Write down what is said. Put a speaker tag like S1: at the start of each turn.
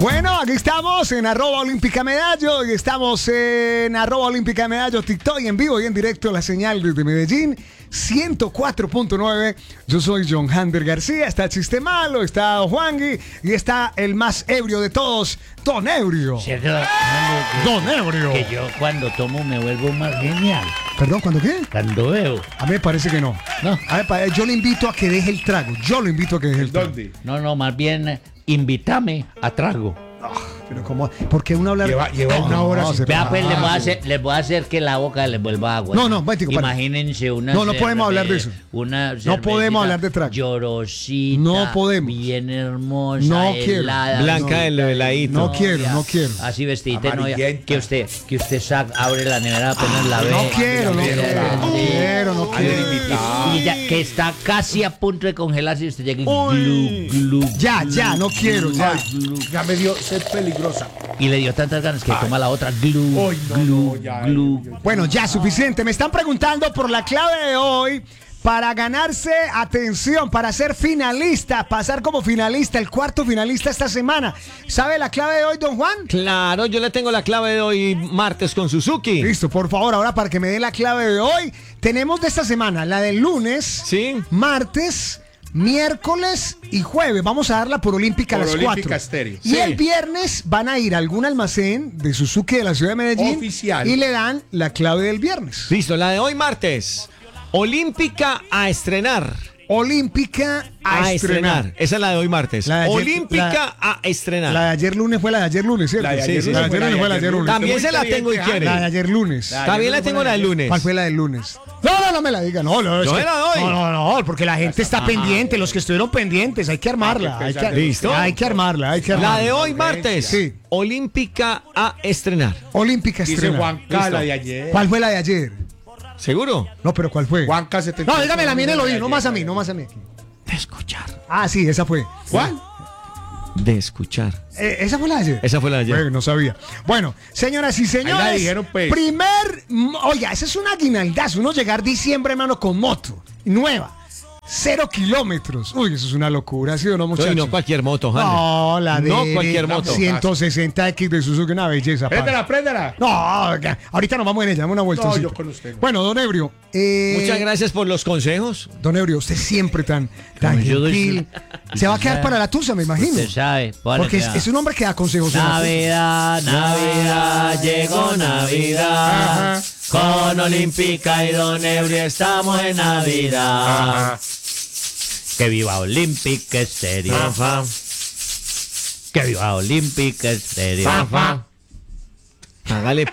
S1: Bueno, aquí estamos en @OlímpicaMedallo y estamos en @OlímpicaMedallo TikTok y en vivo y en directo la señal desde Medellín 104.9. Yo soy John Hander García, está Chiste Malo, está Juangui y está el más ebrio de todos, Don Ebrio.
S2: ¿Cierto?
S1: Don Ebrio.
S2: Que yo cuando tomo me vuelvo más genial.
S1: ¿Perdón, cuándo qué?
S2: Cuando veo.
S1: A mí me parece que no.
S2: No.
S1: A ver, yo le invito a que deje el trago. Yo lo invito a que deje el trago.
S3: ¿Dónde?
S2: No, más bien invítame a trago.
S1: Pero ¿cómo? ¿Por qué uno habla?
S3: Lleva una hora sin-
S1: se-
S2: Vea, pues les voy a hacer que la boca les vuelva agua.
S1: No, momentico, para.
S2: Imagínense una.
S1: No podemos hablar de eso.
S2: Una
S1: No podemos hablar de trago.
S2: Llorosita.
S1: No podemos.
S2: Bien hermosa.
S1: No quiero.
S2: helada,
S4: Blanca del heladito.
S1: No quiero, no quiero.
S2: Así vestidita, novia.
S3: Amarillenta.
S2: Que usted abre la nevera apenas la ve.
S1: No quiero, no
S2: Sí,
S1: quiero, no
S3: Ay,
S1: quiero.
S3: invitado.
S2: Y ya que está casi a punto de congelarse y usted llega y glu.
S1: Ya, no quiero, ya.
S3: Ya me dio sed peligrosa.
S2: Y le dio tantas ganas que toma la otra
S3: Ay, no, ya.
S1: Bueno, ya, suficiente. Me están preguntando por la clave de hoy para ganarse, atención, para ser finalista, pasar como finalista, el cuarto finalista esta semana. ¿Sabe la clave de hoy, don Juan?
S4: Claro, yo le tengo la clave de hoy martes con Suzuki.
S1: Listo, por favor, ahora para que me dé la clave de hoy. Tenemos de esta semana la del lunes,
S4: Sí.
S1: martes, miércoles y jueves. Vamos a darla por Olímpica a
S3: Por
S1: las
S3: Olímpica
S1: 4.
S3: Estéreo.
S1: Y
S4: Sí.
S1: el viernes van a ir a algún almacén de Suzuki de la ciudad de Medellín.
S3: Oficial.
S1: Y le dan la clave del viernes.
S4: Listo, la de hoy martes. Olímpica a estrenar.
S1: Olímpica a estrenar.
S4: Esa es la de hoy martes.
S1: La de ayer-
S4: Olímpica a estrenar.
S1: La de ayer lunes fue la de ayer lunes, ¿cierto?
S3: La de ayer
S4: Sí,
S3: lunes
S1: la de ayer lunes fue la de ayer lunes.
S4: También se la tengo y quiere.
S1: La de ayer lunes.
S4: También la tengo la del lunes.
S1: ¿Cuál fue la del lunes? No me la diga. No, es
S4: Yo
S1: que-
S4: me la doy.
S1: No, porque la gente está pendiente, los que estuvieron pendientes, hay que armarla.
S3: Hay que
S1: Hay que,
S4: ¿Listo?
S1: Hay que armarla, hay que
S4: La
S1: armarla.
S4: de hoy martes.
S1: Sí.
S4: Olímpica a estrenar.
S1: Olímpica
S3: Dice
S1: estrenar.
S3: Juanca, la de ayer.
S1: ¿Cuál fue la de ayer?
S4: ¿Seguro?
S1: No, pero ¿cuál fue?
S3: Juanca 70.
S1: No, dígame la mía en el oído, no más a mí.
S4: De escuchar.
S1: Ah, sí, esa fue.
S3: ¿Cuál?
S4: De escuchar.
S1: ¿Esa fue la de ayer?
S4: Esa fue la de ayer.
S1: Bueno, no sabía. Bueno, señoras y señores,
S3: Ahí la dijeron, pues.
S1: oiga, ese es un aguinaldazo, uno llegar diciembre, hermano, con moto, nueva, 0 kilómetros. Uy, eso es una locura, ¿sí o no, muchachos?
S4: Y no cualquier moto, Jander.
S1: No, la de
S4: No cualquier moto.
S1: 160X de Suzuki, una belleza. pa.
S3: Préndela.
S1: No, ahorita nos vamos en ella, dame una vuelta.
S3: No, yo con usted.
S1: Bueno, don Ebrio.
S4: Muchas gracias por los consejos.
S1: Don Ebrio, usted siempre tan
S2: Como yo doy
S1: gentil. Se va a quedar para la tusa, me imagino.
S2: Usted sabe. póngale
S1: Porque
S2: cuidado.
S1: es un hombre que da consejos. en la tusa.
S2: Navidad, llegó Navidad. Con Olímpica y Don Ebrio estamos en Navidad. Que viva Olímpica Estéreo. Que viva Olímpica Estéreo.
S4: Hágale